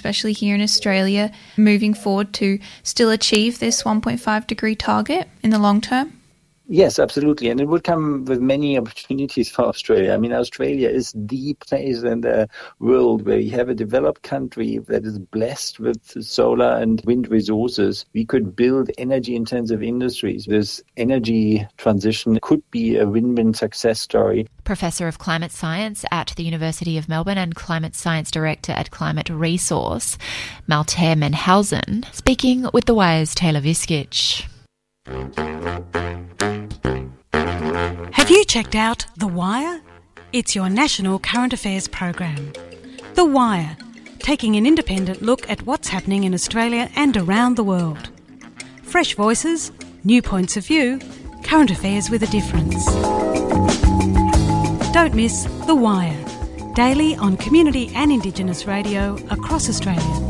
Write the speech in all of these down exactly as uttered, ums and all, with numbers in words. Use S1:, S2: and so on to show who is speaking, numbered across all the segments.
S1: especially here in Australia, moving forward to still achieve this one point five degree target in the long term?
S2: Yes, absolutely. And it would come with many opportunities for Australia. I mean, Australia is the place in the world where you have a developed country that is blessed with solar and wind resources. We could build energy-intensive industries. This energy transition could be a win-win success story.
S3: Professor of Climate Science at the University of Melbourne and Climate Science Director at Climate Resource, Malte Menhausen, speaking with The Wire's Taylor Viskich.
S4: Have you checked out The Wire? It's your national current affairs program. The Wire, taking an independent look at what's happening in Australia and around the world. Fresh voices, new points of view, current affairs with a difference. Don't miss The Wire, daily on community and Indigenous radio across Australia.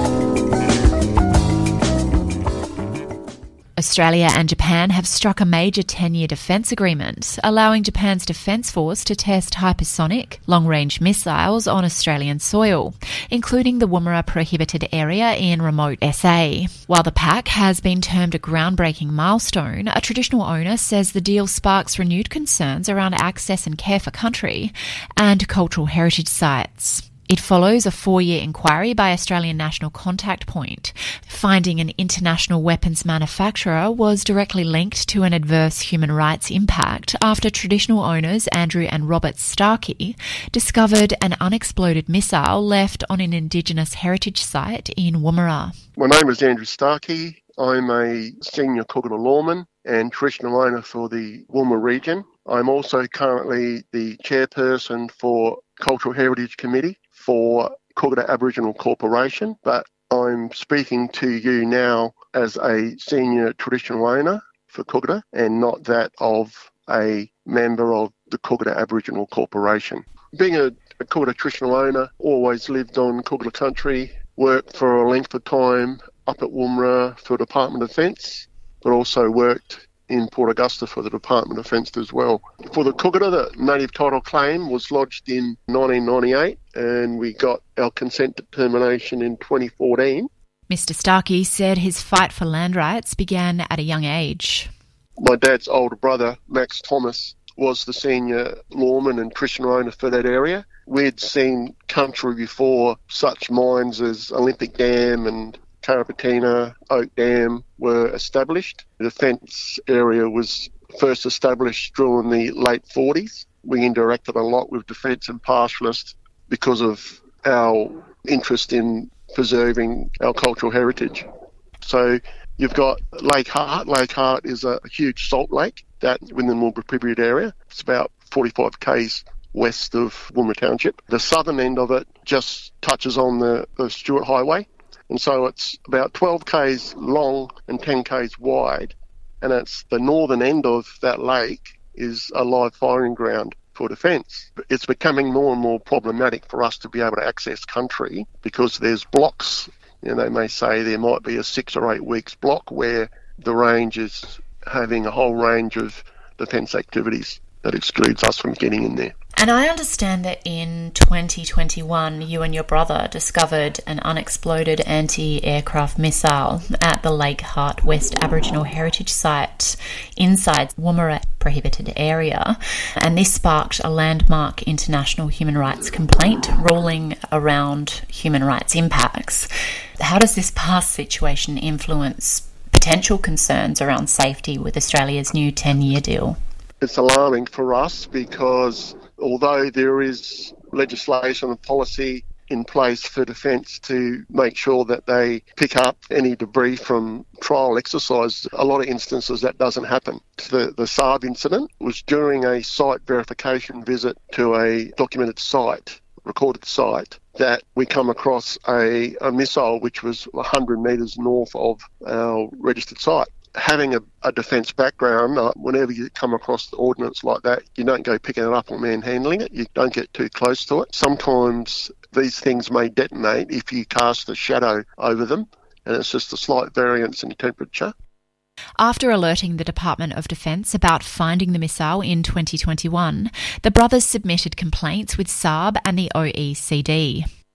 S3: Australia and Japan have struck a major ten-year defence agreement, allowing Japan's Defence Force to test hypersonic, long-range missiles on Australian soil, including the Woomera Prohibited Area in remote S A. While the pact has been termed a groundbreaking milestone, a traditional owner says the deal sparks renewed concerns around access and care for country and cultural heritage sites. It follows a four-year inquiry by Australian National Contact Point, finding an international weapons manufacturer was directly linked to an adverse human rights impact after traditional owners Andrew and Robert Starkey discovered an unexploded missile left on an Indigenous heritage site in Woomera.
S5: My name is Andrew Starkey. I'm a senior Kogarah lawman and traditional owner for the Woomera region. I'm also currently the chairperson for Cultural Heritage Committee for Kogarah Aboriginal Corporation, but I'm speaking to you now as a senior traditional owner for Kogarah and not that of a member of the Kogarah Aboriginal Corporation. Being a, a Kogarah traditional owner, always lived on Kogarah country, worked for a length of time up at Woomera for the Department of Defence, but also worked in Port Augusta for the Department of Defence as well. For the Kogarah, the native title claim was lodged in nineteen ninety-eight and we got our consent determination in twenty fourteen.
S3: Mister Starkey said his fight for land rights began at a young age.
S5: My dad's older brother, Max Thomas, was the senior lawman and traditional owner for that area. We'd seen country before such mines as Olympic Dam and Carrapateena, Oak Dam were established. The defence area was first established during the late forties. We interacted a lot with defence and pastoralists because of our interest in preserving our cultural heritage. So you've got Lake Hart. Lake Hart is a huge salt lake that within the Woomera Prohibited Area. It's about forty-five kays west of Woomera Township. The southern end of it just touches on the, the Stuart Highway. And so it's about twelve kays long and ten kays wide. And it's the northern end of that lake is a live firing ground for defence. It's becoming more and more problematic for us to be able to access country because there's blocks. You know, they may say there might be a six or eight weeks block where the range is having a whole range of defence activities that excludes us from getting in there.
S3: And I understand that in twenty twenty-one, you and your brother discovered an unexploded anti-aircraft missile at the Lake Hart West Aboriginal Heritage Site inside Woomera Prohibited Area. And this sparked a landmark international human rights complaint ruling around human rights impacts. How does this past situation influence potential concerns around safety with Australia's new ten-year deal?
S5: It's alarming for us because although there is legislation and policy in place for defence to make sure that they pick up any debris from trial exercise, a lot of instances that doesn't happen. The, the Saab incident was during a site verification visit to a documented site, recorded site, that we come across a, a missile which was one hundred metres north of our registered site. Having a, a defence background, uh, whenever you come across the ordnance like that, you don't go picking it up or manhandling it. You don't get too close to it. Sometimes these things may detonate if you cast a shadow over them, and it's just a slight variance in temperature.
S3: After alerting the Department of Defence about finding the missile in twenty twenty-one, the brothers submitted complaints with Saab and the O E C D.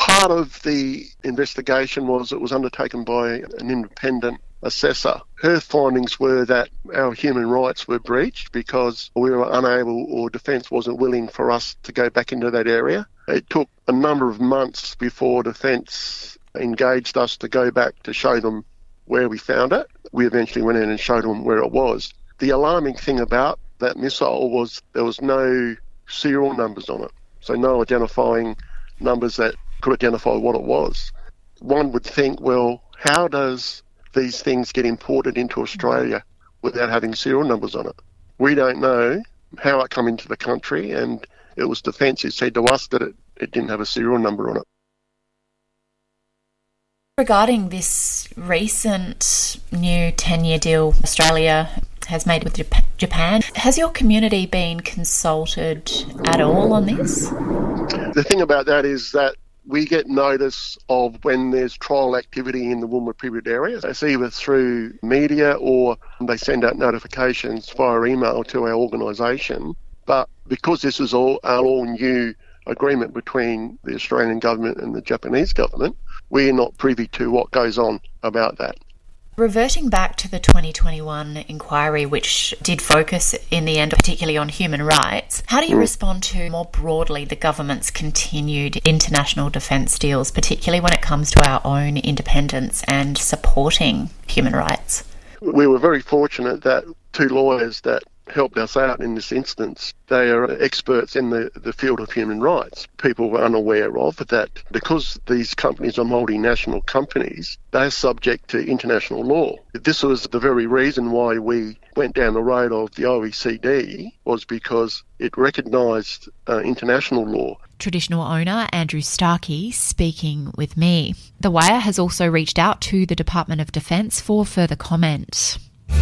S5: Part of the investigation was it was undertaken by an independent assessor. Her findings were that our human rights were breached because we were unable, or Defence wasn't willing for us to go back into that area. It took a number of months before Defence engaged us to go back to show them where we found it. We eventually went in and showed them where it was. The alarming thing about that missile was there was no serial numbers on it, so no identifying numbers that could identify what it was. One would think, well, how does these things get imported into Australia without having serial numbers on it? We don't know how it come into the country, and it was Defence who said to us that it, it didn't have a serial number on it.
S3: Regarding this recent new ten-year deal Australia has made with Japan, has your community been consulted at all on this?
S5: The thing about that is that we get notice of when there's trial activity in the Woomera Privileged area. It's either through media or they send out notifications via email to our organisation. But because this is all an all new agreement between the Australian government and the Japanese government, we're not privy to what goes on about that.
S3: Reverting back to the twenty twenty-one inquiry, which did focus in the end particularly on human rights, how do you mm. respond to more broadly the government's continued international defence deals, particularly when it comes to our own independence and supporting human rights?
S5: We were very fortunate that two lawyers that helped us out in this instance, they are experts in the, the field of human rights. People were unaware of that because these companies are multinational companies, they're subject to international law. This was the very reason why we went down the road of the O E C D, was because it recognised uh, international law.
S3: Traditional owner Andrew Starkey speaking with me. The Wire has also reached out to the Department of Defence for further comment.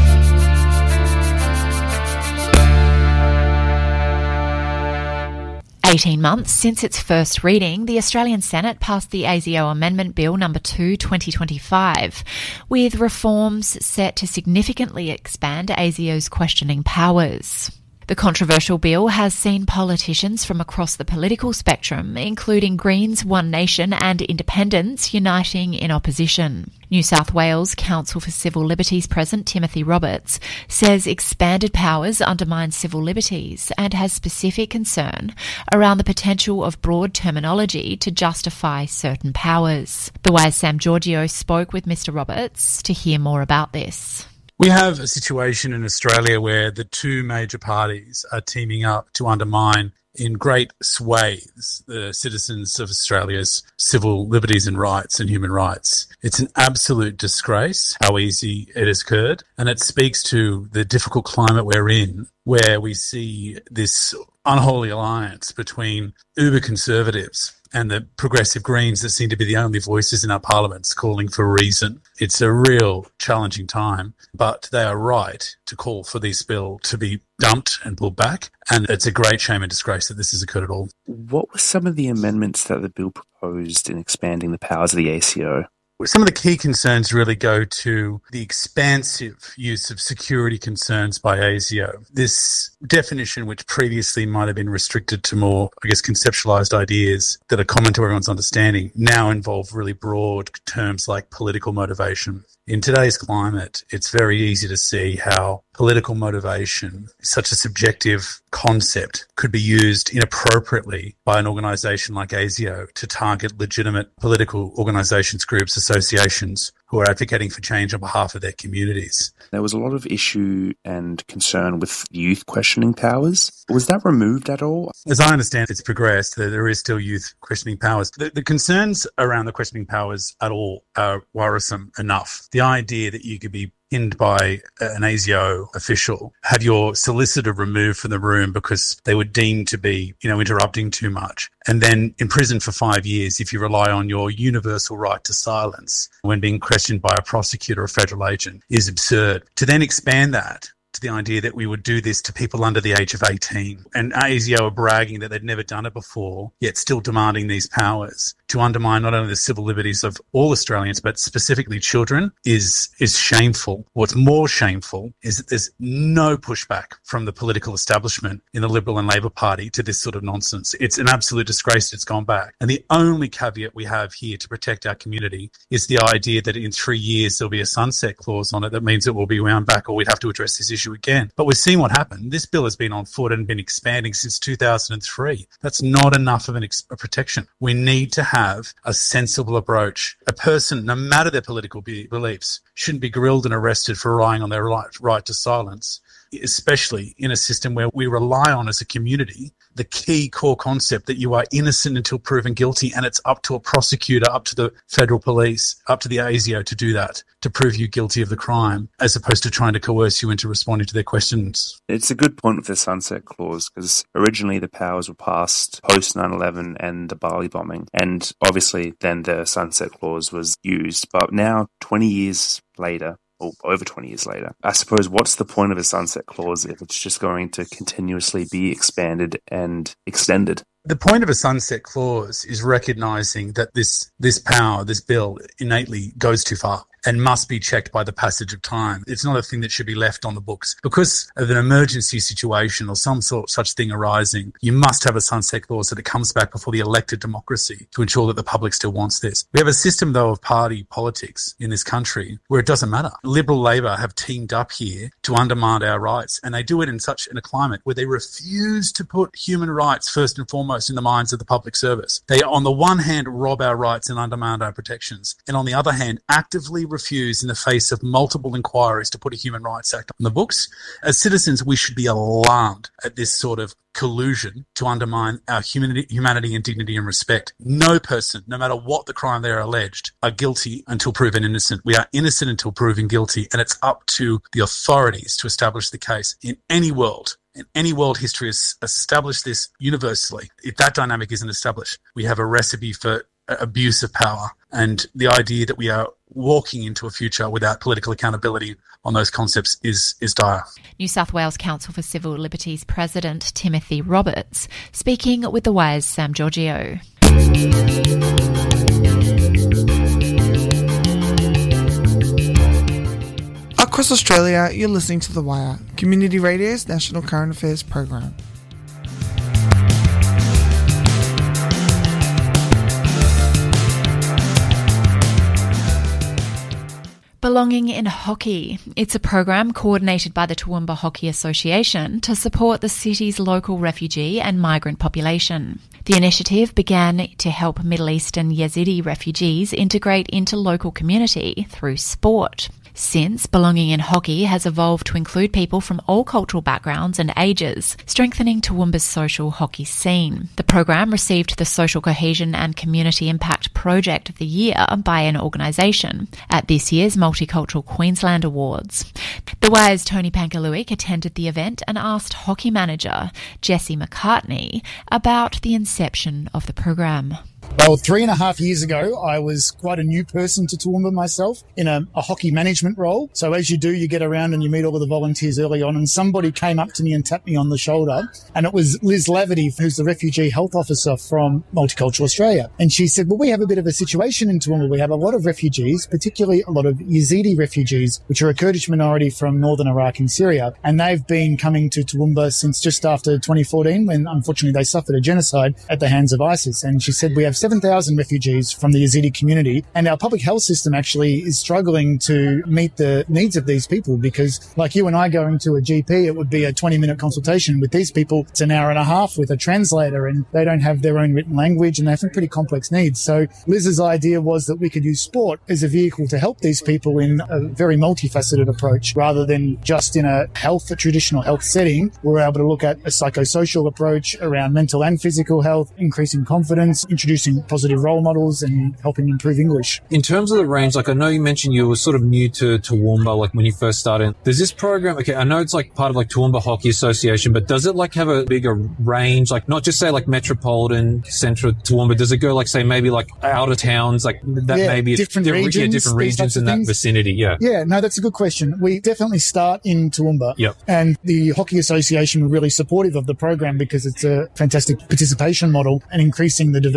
S3: eighteen months since its first reading, the Australian Senate passed the ASIO Amendment Bill number two twenty twenty-five, with reforms set to significantly expand ASIO's questioning powers. The controversial bill has seen politicians from across the political spectrum, including Greens, One Nation and Independents, uniting in opposition. New South Wales Council for Civil Liberties President Timothy Roberts says expanded powers undermine civil liberties and has specific concern around the potential of broad terminology to justify certain powers. The Wire's Sam Giorgio spoke with Mr Roberts to hear more about this.
S6: We have a situation in Australia where the two major parties are teaming up to undermine in great swathes the citizens of Australia's civil liberties and rights and human rights. It's an absolute disgrace how easy it has occurred, and it speaks to the difficult climate we're in, where we see this unholy alliance between uber conservatives and the progressive Greens that seem to be the only voices in our parliaments calling for reason. It's a real challenging time, but they are right to call for this bill to be dumped and pulled back, and it's a great shame and disgrace that this has occurred at all.
S7: What were some of the amendments that the bill proposed in expanding the powers of the A C O?
S6: Some of the key concerns really go to the expansive use of security concerns by ASIO. This definition, which previously might have been restricted to more, I guess, conceptualised ideas that are common to everyone's understanding, now involve really broad terms like political motivation. In today's climate, it's very easy to see how political motivation, such a subjective concept, could be used inappropriately by an organisation like ASIO to target legitimate political organisations, groups, associations who are advocating for change on behalf of their communities.
S7: There was a lot of issue and concern with youth questioning powers. Was that removed at all?
S6: As I understand, it's progressed. There is still youth questioning powers. The, the concerns around the questioning powers at all are worrisome enough. The idea that you could be pinned by an ASIO official, have your solicitor removed from the room because they were deemed to be, you know, interrupting too much, and then imprisoned for five years if you rely on your universal right to silence when being questioned by a prosecutor or a federal agent, is absurd. To then expand that to the idea that we would do this to people under the age of eighteen, and ASIO are bragging that they'd never done it before, yet still demanding these powers, to undermine not only the civil liberties of all Australians, but specifically children, is is shameful. What's more shameful is that there's no pushback from the political establishment in the Liberal and Labor Party to this sort of nonsense. It's an absolute disgrace. It's gone back. And the only caveat we have here to protect our community is the idea that in three years there'll be a sunset clause on it that means it will be wound back or we'd have to address this issue again. But we've seen what happened. This bill has been on foot and been expanding since two thousand three. That's not enough of an ex- a protection. We need to have a sensible approach. A person, no matter their political be- beliefs, shouldn't be grilled and arrested for relying on their right, right to silence, especially in a system where we rely on as a community the key core concept that you are innocent until proven guilty, and it's up to a prosecutor, up to the federal police, up to the A S I O to do that, to prove you guilty of the crime, as opposed to trying to coerce you into responding to their questions.
S7: It's a good point with the sunset clause, because originally the powers were passed post nine eleven and the Bali bombing, and obviously then the sunset clause was used. But now, twenty years later, or over twenty years later, I suppose what's the point of a sunset clause if it's just going to continuously be expanded and extended?
S6: The point of a sunset clause is recognising that this this power, this bill, innately goes too far and must be checked by the passage of time. It's not a thing that should be left on the books. Because of an emergency situation or some sort of such thing arising, you must have a sunset clause that it comes back before the elected democracy to ensure that the public still wants this. We have a system, though, of party politics in this country where it doesn't matter. Liberal Labor have teamed up here to undermine our rights, and they do it in such in a climate where they refuse to put human rights first and foremost in the minds of the public service. They, on the one hand, rob our rights and undermine our protections, and on the other hand, actively refuse in the face of multiple inquiries to put a Human Rights Act on the books. As citizens, we should be alarmed at this sort of collusion to undermine our humanity, humanity and dignity and respect. No person, no matter what the crime they are alleged, are guilty until proven innocent. We are innocent until proven guilty, and it's up to the authorities to establish the case. In any world, in any world, history has established this universally. If that dynamic isn't established, we have a recipe for abuse of power, and the idea that we are walking into a future without political accountability on those concepts is is dire.
S3: New South Wales Council for Civil Liberties President Timothy Roberts speaking with The Wire's Sam Giorgio.
S8: Across Australia, you're listening to The Wire, Community Radio's national current affairs program.
S3: Belonging in Hockey. It's a program coordinated by the Toowoomba Hockey Association to support the city's local refugee and migrant population. The initiative began to help Middle Eastern Yazidi refugees integrate into local community through sport. Since, Belonging in Hockey has evolved to include people from all cultural backgrounds and ages, strengthening Toowoomba's social hockey scene. The program received the Social Cohesion and Community Impact Project of the Year by an organisation at this year's Multicultural Queensland Awards. The Wire's Tony Pankaluik attended the event and asked hockey manager Jesse McCartney about the inception of the program.
S9: Well, three and a half years ago, I was quite a new person to Toowoomba myself in a, a hockey management role. So as you do, you get around and you meet all of the volunteers early on, and somebody came up to me and tapped me on the shoulder, and it was Liz Laverty, who's the Refugee Health Officer from Multicultural Australia. And she said, well, we have a bit of a situation in Toowoomba. We have a lot of refugees, particularly a lot of Yazidi refugees, which are a Kurdish minority from northern Iraq and Syria. And they've been coming to Toowoomba since just after twenty fourteen, when unfortunately they suffered a genocide at the hands of ISIS. And she said, we have seven thousand refugees from the Yazidi community, and our public health system actually is struggling to meet the needs of these people, because like you and I going to a G P, it would be a twenty minute consultation. With these people, it's an hour and a half with a translator, and they don't have their own written language, and they have pretty complex needs. So Liz's idea was that we could use sport as a vehicle to help these people in a very multifaceted approach, rather than just in a health, a traditional health setting. We're able to look at a psychosocial approach around mental and physical health, increasing confidence, introducing positive role models, and helping improve English.
S10: In terms of the range, like I know you mentioned you were sort of new to Toowoomba, like when you first started. Does this program, okay, I know it's like part of like Toowoomba Hockey Association, but does it like have a bigger range? Like not just say like metropolitan, central Toowoomba, does it go like say maybe like out of towns, like that
S9: yeah,
S10: maybe
S9: different
S10: different
S9: regions,
S10: yeah, different regions in that
S9: things.
S10: vicinity, yeah.
S9: Yeah, no, that's a good question. We definitely start in Toowoomba.
S10: Yep.
S9: And the Hockey Association were really supportive of the program because it's a fantastic participation model and increasing the diversity of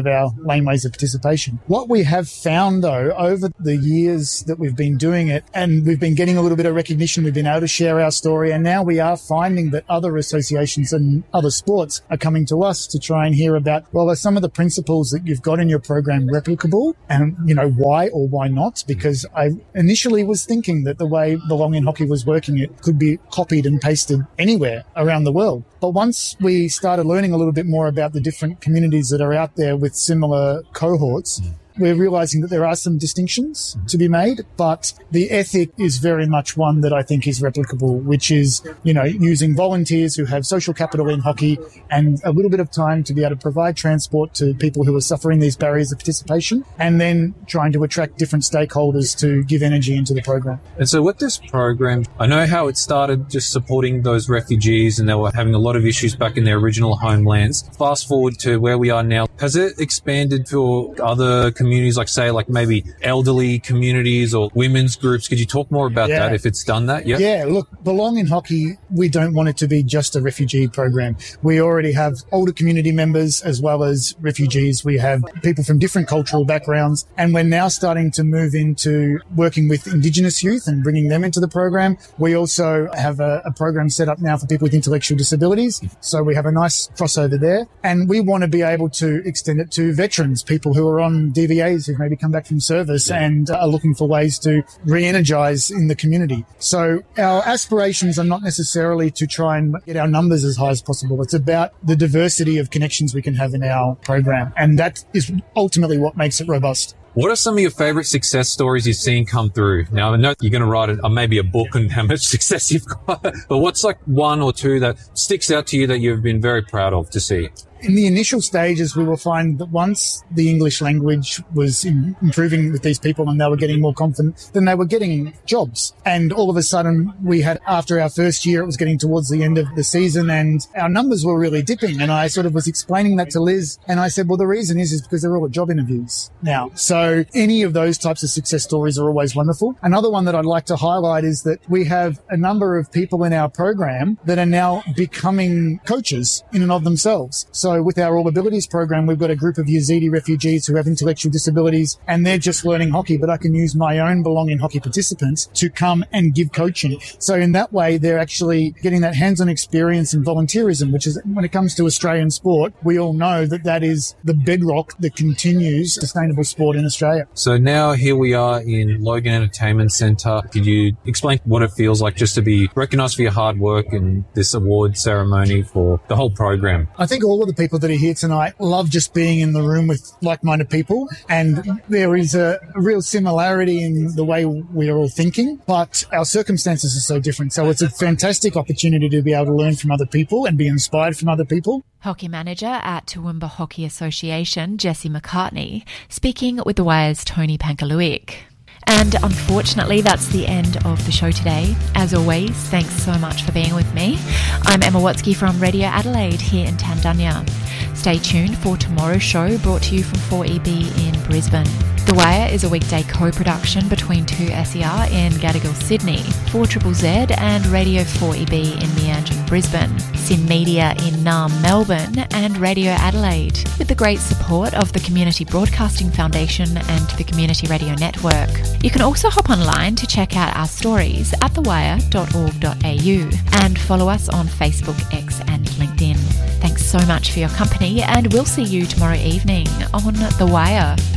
S9: of our laneways of participation. What we have found, though, over the years that we've been doing it, and we've been getting a little bit of recognition, we've been able to share our story, and now we are finding that other associations and other sports are coming to us to try and hear about, well, are some of the principles that you've got in your program replicable? And, you know, why or why not? Because I initially was thinking that the way Belong in Hockey was working, it could be copied and pasted anywhere around the world. But once we started learning a little bit more about the different communities that are out there with similar cohorts, we're realizing that there are some distinctions to be made, but the ethic is very much one that I think is replicable, which is, you know, using volunteers who have social capital in hockey and a little bit of time to be able to provide transport to people who are suffering these barriers of participation, and then trying to attract different stakeholders to give energy into the program.
S10: And so with this program, I know how it started just supporting those refugees, and they were having a lot of issues back in their original homelands. Fast forward to where we are now. Has it expanded to other communities, like say, like maybe elderly communities or women's groups? Could you talk more about
S9: yeah.
S10: that if it's done that? Yeah.
S9: Yeah. Look, Belong in Hockey, we don't want it to be just a refugee program. We already have older community members as well as refugees. We have people from different cultural backgrounds, and we're now starting to move into working with Indigenous youth and bringing them into the program. We also have a, a program set up now for people with intellectual disabilities. So we have a nice crossover there, and we want to be able to extend it to veterans, people who are on D V As who've maybe come back from service yeah. and are looking for ways to re-energize in the community. So our aspirations are not necessarily to try and get our numbers as high as possible. It's about the diversity of connections we can have in our program, and that is ultimately what makes it robust.
S10: What are some of your favorite success stories you've seen come through? Now, I know you're going to write a, maybe a book on how much success you've got, but what's like one or two that sticks out to you that you've been very proud of to see?
S9: In the initial stages, we will find that once the English language was in, improving with these people and they were getting more confident, then they were getting jobs. And all of a sudden, we had, after our first year, it was getting towards the end of the season and our numbers were really dipping. And I sort of was explaining that to Liz, and I said, well, the reason is, is because they're all at job interviews now. So any of those types of success stories are always wonderful. Another one that I'd like to highlight is that we have a number of people in our program that are now becoming coaches in and of themselves. So with our All Abilities program, we've got a group of Yazidi refugees who have intellectual disabilities, and they're just learning hockey, but I can use my own Belong in Hockey participants to come and give coaching. So in that way, they're actually getting that hands-on experience in volunteerism, which is, when it comes to Australian sport, we all know that that is the bedrock that continues sustainable sport in Australia.
S10: So now here we are in Logan Entertainment Centre. Could you explain what it feels like just to be recognised for your hard work in this award ceremony for the whole program?
S9: I think all of the people that are here tonight love just being in the room with like-minded people, and there is a, a real similarity in the way we are all thinking, but our circumstances are so different. So it's a fantastic opportunity to be able to learn from other people and be inspired from other people.
S3: Hockey manager at Toowoomba Hockey Association, Jesse McCartney, speaking with The Wire's Tony Pankaluik. And unfortunately, that's the end of the show today. As always, thanks so much for being with me. I'm Emma Watsky from Radio Adelaide here in Tandanya. Stay tuned for tomorrow's show, brought to you from four E B in Brisbane. The Wire is a weekday co-production between two S E R in Gadigal, Sydney, four Z Z Z and Radio four E B in Meanjin, Brisbane, Sin Media in Naarm, Melbourne, and Radio Adelaide, with the great support of the Community Broadcasting Foundation and the Community Radio Network. You can also hop online to check out our stories at the wire dot org dot a u and follow us on Facebook, X and LinkedIn. Thanks so much for your company, and we'll see you tomorrow evening on The Wire.